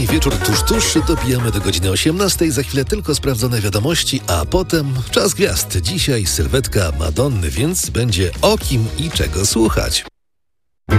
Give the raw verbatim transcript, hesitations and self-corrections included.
Wieczór tuż, tuż, dobijamy do godziny osiemnastej. Za chwilę tylko sprawdzone wiadomości, a potem czas gwiazd. Dzisiaj sylwetka Madonny, więc będzie o kim i czego słuchać.